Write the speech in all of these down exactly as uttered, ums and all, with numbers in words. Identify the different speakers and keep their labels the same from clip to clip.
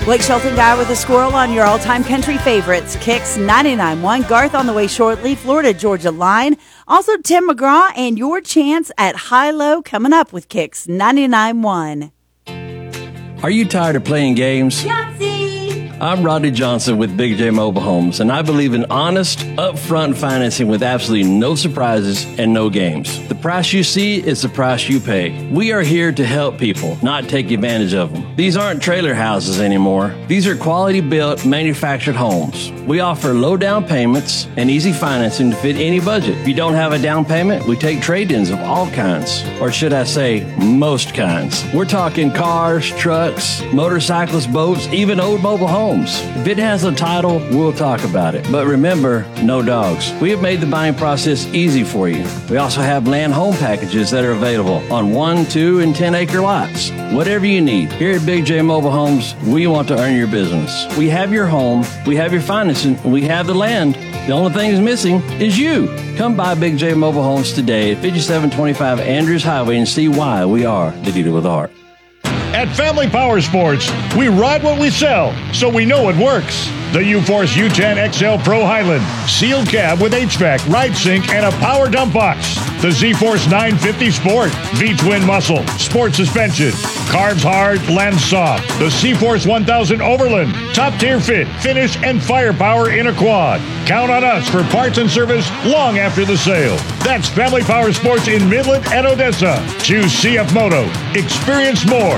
Speaker 1: Blake Shelton Guy with a squirrel on your all-time country favorites. Kicks ninety-nine point one. Garth on the way shortly. Florida, Georgia line. Also Tim McGraw and your chance at high-low coming up with Kicks ninety-nine point one.
Speaker 2: Are you tired of playing games?
Speaker 1: Yahtzee!
Speaker 2: I'm Rodney Johnson with Big J Mobile Homes, and I believe in honest, upfront financing with absolutely no surprises and no games. The price you see is the price you pay. We are here to help people, not take advantage of them. These aren't trailer houses anymore. These are quality-built, manufactured homes. We offer low down payments and easy financing to fit any budget. If you don't have a down payment, we take trade-ins of all kinds, or should I say, most kinds. We're talking cars, trucks, motorcycles, boats, even old mobile homes. If it has a title, we'll talk about it. But remember, no dogs. We have made the buying process easy for you. We also have land home packages that are available on one, two, and ten acre lots. Whatever you need. Here at Big J Mobile Homes, we want to earn your business. We have your home, we have your financing, and we have the land. The only thing that's missing is you. Come by Big J Mobile Homes today at fifty-seven twenty-five Andrews Highway and see why we are the dealer with the heart.
Speaker 3: At Family Power Sports, we ride what we sell, so we know it works. The U-Force U ten X L Pro Highland, sealed cab with H V A C, ride sync, and a power dump box. The Z-Force nine fifty Sport, V-Twin Muscle, sport suspension, carbs hard, lens soft. The C-Force one thousand Overland, top tier fit, finish, and firepower in a quad. Count on us for parts and service long after the sale. That's Family Power Sports in Midland and Odessa. Choose C F Moto. Experience more.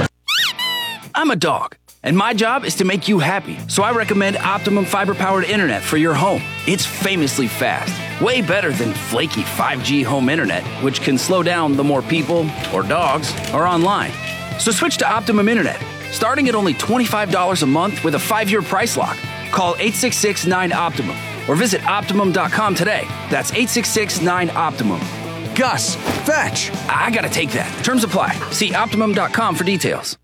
Speaker 4: I'm a dog, and my job is to make you happy. So I recommend Optimum fiber-powered internet for your home. It's famously fast, way better than flaky five G home internet, which can slow down the more people or dogs are online. So switch to Optimum Internet, starting at only twenty-five dollars a month with a five-year price lock. Call eight six six nine Optimum or visit Optimum dot com today. That's eight six six nine Optimum.
Speaker 5: Gus, fetch!
Speaker 4: I gotta take that. Terms apply. See Optimum dot com for details.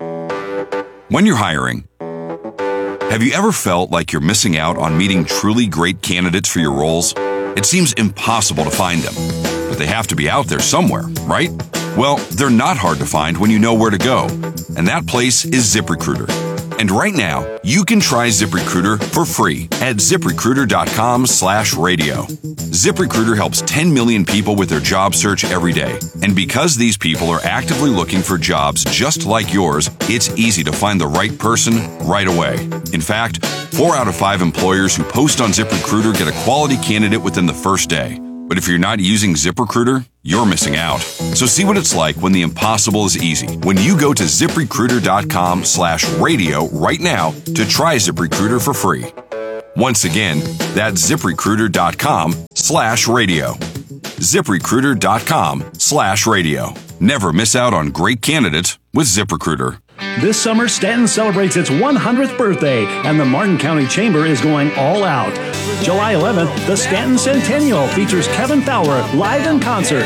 Speaker 6: When you're hiring, have you ever felt like you're missing out on meeting truly great candidates for your roles? It seems impossible to find them, but they have to be out there somewhere, right? Well, they're not hard to find when you know where to go, and that place is ZipRecruiter. And right now, you can try ZipRecruiter for free at ZipRecruiter.com slash radio. ZipRecruiter helps ten million people with their job search every day. And because these people are actively looking for jobs just like yours, it's easy to find the right person right away. In fact, four out of five employers who post on ZipRecruiter get a quality candidate within the first day. But if you're not using ZipRecruiter, you're missing out. So see what it's like when the impossible is easy. When you go to ZipRecruiter.com slash radio right now to try ZipRecruiter for free. Once again, that's ZipRecruiter.com slash radio. ZipRecruiter.com slash radio. Never miss out on great candidates with ZipRecruiter.
Speaker 7: This summer, Stanton celebrates its one hundredth birthday, and the Martin County Chamber is going all out. July eleventh, the Stanton Centennial features Kevin Fowler live in concert.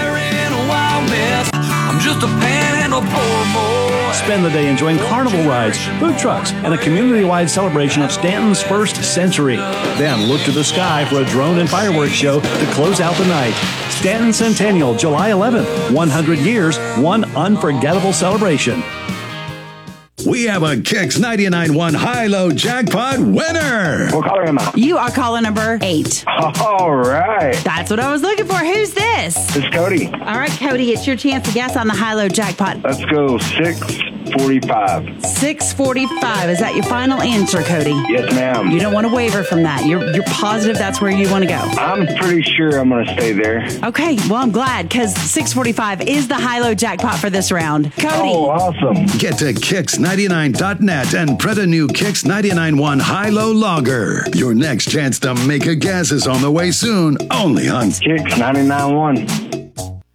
Speaker 7: I'm just a panhandle poor boy. Spend the day enjoying carnival rides, food trucks, and a community-wide celebration of Stanton's first century. Then look to the sky for a drone and fireworks show to close out the night. Stanton Centennial, July eleventh. one hundred years, one unforgettable celebration.
Speaker 8: We have a Kicks ninety-nine point one high-low jackpot winner.
Speaker 9: What caller am I?
Speaker 1: You are caller number eight.
Speaker 9: All right.
Speaker 1: That's what I was looking for. Who's this?
Speaker 9: It's Cody.
Speaker 1: All right, Cody, it's your chance to guess on the high-low jackpot.
Speaker 9: Let's go six forty-five.
Speaker 1: six forty-five. Is that your final answer, Cody?
Speaker 9: Yes, ma'am.
Speaker 1: You don't want to waver from that. You're you're positive that's where you want to go?
Speaker 9: I'm pretty sure I'm going to stay there.
Speaker 1: Okay, well, I'm glad because six forty-five is the high-low jackpot for this round. Cody.
Speaker 9: Oh, awesome.
Speaker 8: Get to Kicks ninety-nine dot net and print a new Kicks ninety-nine point one high-low logger. Your next chance to make a guess is on the way soon, only on
Speaker 9: Kicks ninety-nine point one.